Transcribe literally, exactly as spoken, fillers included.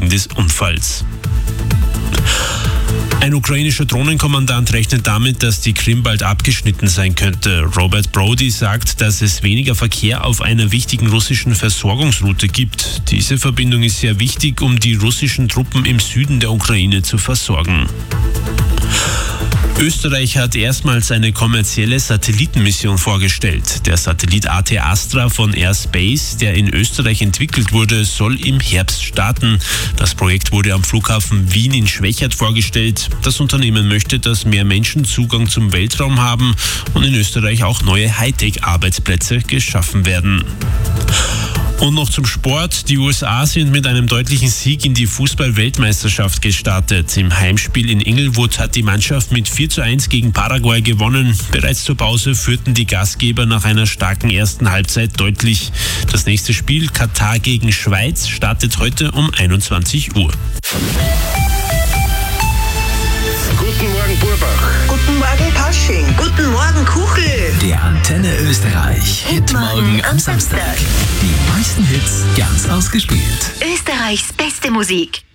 wegen des Unfalls. Ein ukrainischer Drohnenkommandant rechnet damit, dass die Krim bald abgeschnitten sein könnte. Robert Brody sagt, dass es weniger Verkehr auf einer wichtigen russischen Versorgungsroute gibt. Diese Verbindung ist sehr wichtig, um die russischen Truppen im Süden der Ukraine zu versorgen. Österreich hat erstmals eine kommerzielle Satellitenmission vorgestellt. Der Satellit A T Astra von Airspace, der in Österreich entwickelt wurde, soll im Herbst starten. Das Projekt wurde am Flughafen Wien in Schwechat vorgestellt. Das Unternehmen möchte, dass mehr Menschen Zugang zum Weltraum haben und in Österreich auch neue Hightech-Arbeitsplätze geschaffen werden. Und noch zum Sport. Die U S A sind mit einem deutlichen Sieg in die Fußball-Weltmeisterschaft gestartet. Im Heimspiel in Inglewood hat die Mannschaft mit vier zu eins gegen Paraguay gewonnen. Bereits zur Pause führten die Gastgeber nach einer starken ersten Halbzeit deutlich. Das nächste Spiel, Katar gegen Schweiz, startet heute um einundzwanzig Uhr. Guten Morgen, Burbach. Guten Morgen, Pasching. Guten Morgen, Kuchel. Der Antenne Österreich Hitmorgen am Samstag. Die meisten Hits ganz ausgespielt. Österreichs beste Musik.